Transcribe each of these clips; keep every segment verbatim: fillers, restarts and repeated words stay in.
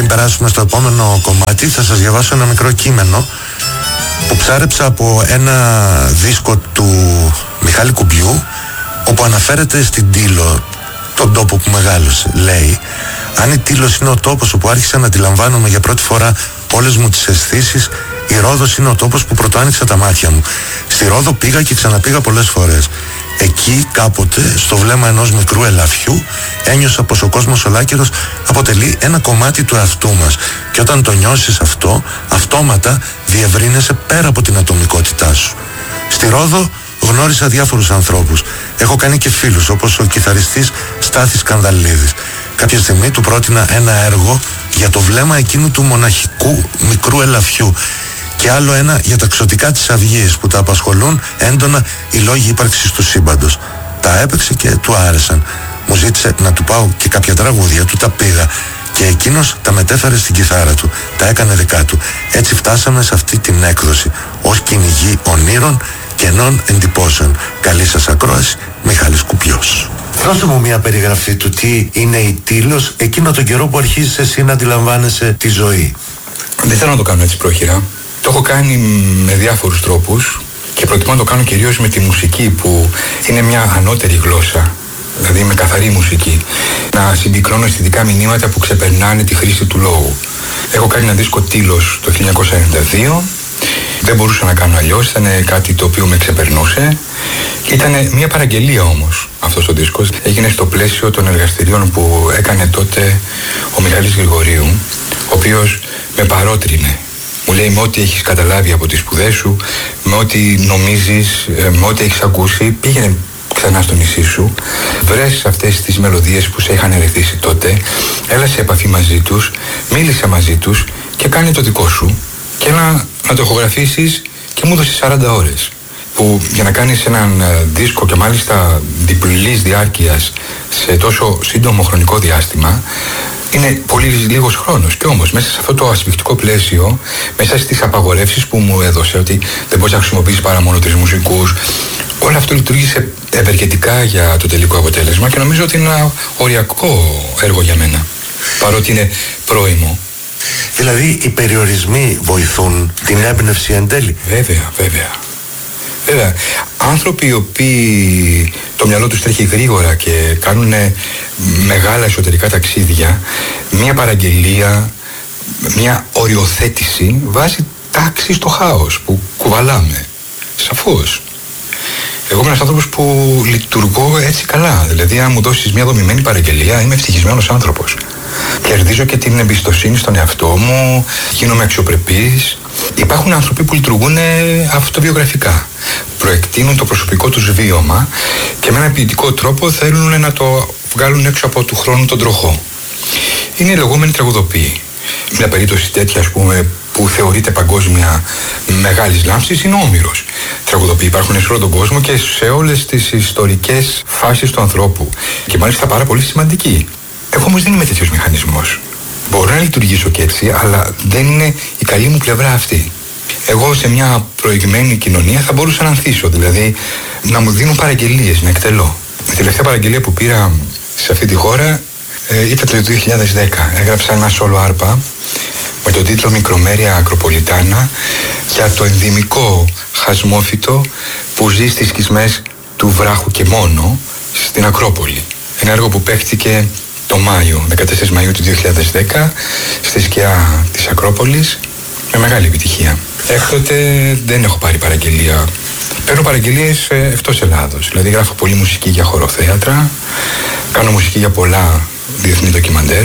περάσουμε στο επόμενο κομμάτι, θα σας διαβάσω ένα μικρό κείμενο που ψάρεψα από ένα δίσκο του Μιχάλη Κουμπιού, όπου αναφέρεται στην Τήλο, τον τόπο που μεγάλωσε. Λέει: αν η Τήλος είναι ο τόπος όπου άρχισα να αντιλαμβάνομαι για πρώτη φορά όλες μου τις αισθήσεις, η Ρόδος είναι ο τόπος που πρωτοάνοιξα τα μάτια μου. Στη Ρόδο πήγα και ξαναπήγα πολλές φορές. Εκεί κάποτε, στο βλέμμα ενός μικρού ελαφιού, ένιωσα πως ο κόσμος ολάκερος αποτελεί ένα κομμάτι του εαυτού μας. Και όταν το νιώσεις αυτό, αυτόματα διευρύνεσαι πέρα από την ατομικότητά σου. Στη Ρόδο γνώρισα διάφορους ανθρώπους. Έχω κάνει και φίλους, όπως ο κιθαριστής Στάθης Κανδαλίδης. Κάποια στιγμή του πρότεινα ένα έργο για το βλέμμα εκείνου του μοναχικού μικρού ελαφιού και άλλο ένα για τα ξωτικά της αυγής που τα απασχολούν έντονα οι λόγοι ύπαρξης του σύμπαντος. Τα έπαιξε και του άρεσαν. Μου ζήτησε να του πάω και κάποια τραγούδια, του τα πήγα και εκείνος τα μετέφερε στην κιθάρα του, τα έκανε δικά του. Έτσι φτάσαμε σε αυτή την έκδοση ως κυνηγοί ονείρων κενών εντυπώσεων. Καλή σας ακρόαση, Μιχάλης Κουπιός. Δώσε μου μια περιγραφή του τι είναι η Τήλος εκείνο τον καιρό που αρχίζεις εσύ να αντιλαμβάνεσαι τη ζωή. Δεν θέλω να το κάνω έτσι πρόχειρα. Το έχω κάνει με διάφορους τρόπους και προτιμώ να το κάνω κυρίως με τη μουσική, που είναι μια ανώτερη γλώσσα, δηλαδή με καθαρή μουσική. Να συμπυκνώνω αισθητικά μηνύματα που ξεπερνάνε τη χρήση του λόγου. Έχω κάνει ένα δίσκο Τήλος το χίλια εννιακόσια ενενήντα δύο. Δεν μπορούσα να κάνω αλλιώς, ήταν κάτι το οποίο με ξεπερνούσε. Ήταν μια παραγγελία όμως αυτός ο δίσκος. Έγινε στο πλαίσιο των εργαστηρίων που έκανε τότε ο Μιχάλης Γρηγορίου, ο οποίος με παρότρινε. Μου λέει: με ό,τι έχεις καταλάβει από τις σπουδές σου, με ό,τι νομίζεις, με ό,τι έχεις ακούσει, πήγαινε ξανά στο νησί σου, βρες αυτές τις μελωδίες που σε είχαν ερεθίσει τότε, έλα σε επαφή μαζί τους, μίλησε μαζί τους και κάνε το δικό σου και να, να το ηχογραφήσεις, και μου έδωσε σαράντα ώρες. Που για να κάνεις έναν δίσκο και μάλιστα διπλής διάρκειας σε τόσο σύντομο χρονικό διάστημα, είναι πολύ λίγος χρόνος. Και όμως μέσα σε αυτό το ασφιχτικό πλαίσιο, μέσα στις απαγορεύσεις που μου έδωσε, ότι δεν μπορείς να χρησιμοποιήσεις παρά μόνο τρεις μουσικούς, όλο αυτό λειτουργήσε ευεργετικά για το τελικό αποτέλεσμα και νομίζω ότι είναι ένα οριακό έργο για μένα, παρότι είναι πρώιμο. Δηλαδή οι περιορισμοί βοηθούν την έμπνευση εν τέλει. Βέβαια, βέβαια. Βέβαια, άνθρωποι οι οποίοι το μυαλό τους τρέχει γρήγορα και κάνουν μεγάλα εσωτερικά ταξίδια, μια παραγγελία, μια οριοθέτηση βάζει τάξη στο χάος που κουβαλάμε. Σαφώς. Εγώ είμαι ένας άνθρωπος που λειτουργώ έτσι καλά. Δηλαδή, αν μου δώσεις μια δομημένη παραγγελία, είμαι ευτυχισμένος άνθρωπος. Κερδίζω και την εμπιστοσύνη στον εαυτό μου, γίνομαι αξιοπρεπής. Υπάρχουν άνθρωποι που λειτουργούν αυτοβιογραφικά. Προεκτείνουν το προσωπικό τους βίωμα και με έναν ποιητικό τρόπο θέλουν να το βγάλουν έξω από του χρόνου τον τροχό. Είναι οι λεγόμενοι τραγουδοποιοί. Μια περίπτωση τέτοια, ας πούμε, που θεωρείται παγκόσμια μεγάλης λάμψης είναι ο Όμηρος. Τραγουδοποιοί υπάρχουν σε όλο τον κόσμο και σε όλες τις ιστορικές φάσεις του ανθρώπου. Και μάλιστα πάρα πολύ σημαντικοί. Εγώ όμως δεν είμαι τέτοιος μηχανισμός. Μπορώ να λειτουργήσω και έτσι, αλλά δεν είναι η καλή μου πλευρά αυτή. Εγώ σε μια προηγμένη κοινωνία θα μπορούσα να ανθίσω, δηλαδή να μου δίνουν παραγγελίες, να εκτελώ. Η τελευταία παραγγελία που πήρα σε αυτή τη χώρα ε, ήταν το δύο χιλιάδες δέκα. Έγραψα ένα σόλο άρπα με τον τίτλο «Μικρομέρια Ακροπολιτάνα» για το ενδυμικό χασμόφυτο που ζει στις σκισμές του βράχου και μόνο στην Ακρόπολη. Ένα έργο που παίχτηκε το Μάιο, δεκατέσσερις Μαΐου του δύο χιλιάδες δέκα, στη σκιά της Ακρόπολης, με μεγάλη επιτυχία. Έκτοτε δεν έχω πάρει παραγγελία. Παίρνω παραγγελίες ε, εκτός Ελλάδος. Δηλαδή γράφω πολύ μουσική για χωροθέατρα, κάνω μουσική για πολλά διεθνή ντοκιμαντέρ,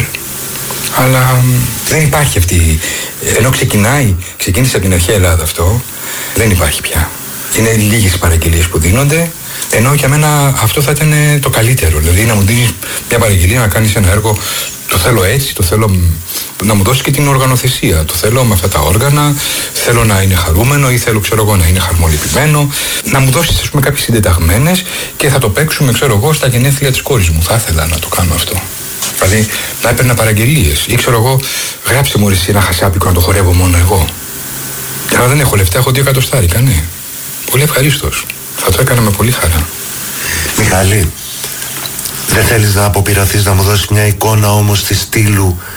αλλά δεν υπάρχει αυτή. Ενώ ξεκινάει, ξεκίνησε από την αρχαία Ελλάδα αυτό, δεν υπάρχει πια. Είναι λίγες παραγγελίες που δίνονται. Ενώ για μένα αυτό θα ήταν το καλύτερο. Δηλαδή να μου δίνεις μια παραγγελία να κάνεις ένα έργο, το θέλω έτσι, το θέλω να μου δώσεις και την οργανοθεσία. Το θέλω με αυτά τα όργανα, θέλω να είναι χαρούμενο ή θέλω, ξέρω εγώ, να είναι χαρμολυπημένο. Να μου δώσεις, ας πούμε, κάποιες συντεταγμένες και θα το παίξουμε, ξέρω εγώ, στα γενέθλια της κόρης μου. Θα ήθελα να το κάνω αυτό. Δηλαδή να έπαιρνα παραγγελίες ή, ξέρω εγώ, γράψε μου εσύ ένα χασάπικο να το χορεύω μόνο εγώ. Αλλά δεν έχω λεφτά, έχω δύο εκατοστάρικα, ναι. Πολύ ευχαρίστως. Θα το έκανα με πολύ χαρά. Μιχάλη, δεν θέλεις να αποπειραθείς να μου δώσεις μια εικόνα όμως της Τήλου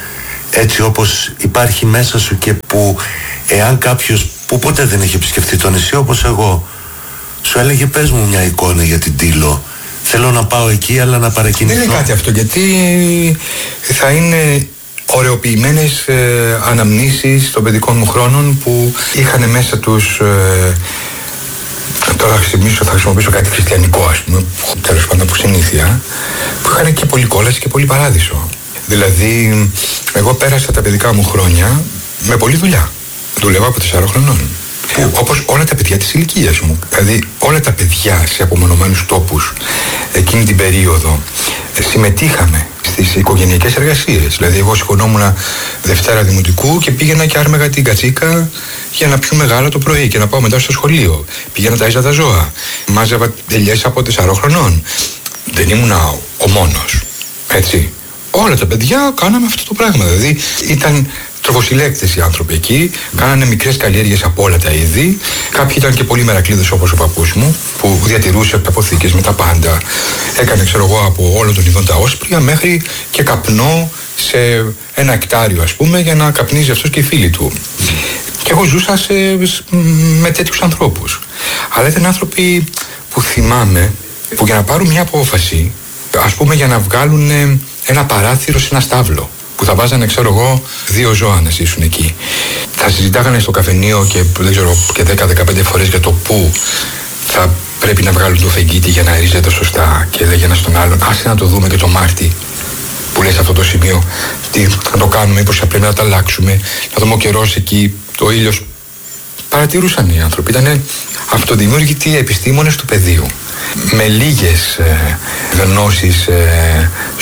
έτσι όπως υπάρχει μέσα σου και που εάν κάποιος που ποτέ δεν έχει επισκεφτεί το νησί όπως εγώ σου έλεγε πες μου μια εικόνα για την Τήλο, θέλω να πάω εκεί αλλά να παρακινηθώ. Δεν είναι κάτι αυτό, γιατί θα είναι ωρεοποιημένες ε, αναμνήσεις των παιδικών μου χρόνων που είχαν μέσα τους ε, τώρα θα χρησιμοποιήσω κάτι χριστιανικό, ας πούμε, τέλος πάντων από συνήθεια, που είχαν και πολύ κόλαση και πολύ παράδεισο. Δηλαδή, εγώ πέρασα τα παιδικά μου χρόνια με πολλή δουλειά. Δούλευα από τεσσάρων χρονών. Όπως όλα τα παιδιά της ηλικίας μου. Δηλαδή, όλα τα παιδιά σε απομονωμένους τόπους εκείνη την περίοδο συμμετείχαμε στις οικογενειακές εργασίες. Δηλαδή, εγώ σηκωνόμουν Δευτέρα Δημοτικού και πήγαινα και άρμεγα την κατσίκα για να πιούμε γάλα το πρωί και να πάω μετά στο σχολείο. Πήγαινα τάιζα τα ζώα. Μάζευα ελιές από τεσσάρων χρονών. Δεν ήμουν ο μόνος. Έτσι. Όλα τα παιδιά κάναμε αυτό το πράγμα. Δηλαδή, ήταν τροφοσυλλέκτες οι άνθρωποι εκεί, κάνανε μικρές καλλιέργειες από όλα τα είδη. Κάποιοι ήταν και πολύ μερακλείδες όπως ο παππούς μου, που διατηρούσε αποθήκες με τα πάντα. Έκανε, ξέρω εγώ, από όλων των ειδών τα όσπρια μέχρι και καπνό σε ένα εκτάριο, ας πούμε, για να καπνίζει αυτός και οι φίλοι του. Και εγώ ζούσα σε, με τέτοιους ανθρώπους. Αλλά ήταν άνθρωποι που θυμάμαι που για να πάρουν μια απόφαση, ας πούμε, για να βγάλουν ένα παράθυρο σε ένα στάβλο, που θα βάζανε, ξέρω εγώ, δύο ζώα να ζήσουν εκεί. Θα συζητάγανε στο καφενείο και δεν ξέρω και δέκα με δεκαπέντε φορές για το πού θα πρέπει να βγάλουν το φεγγίτι για να ρίζεται σωστά. Και λέγε ένα στον άλλον, άσε να το δούμε και το Μάρτι που λέει σε αυτό το σημείο, τι θα το κάνουμε, μήπως θα πρέπει να τα αλλάξουμε, να δούμε ο καιρός εκεί, το ήλιος. Παρατηρούσαν οι άνθρωποι, ήταν αυτοδημιούργητοι επιστήμονες του πεδίου, με λίγες ε, γνώσεις ε,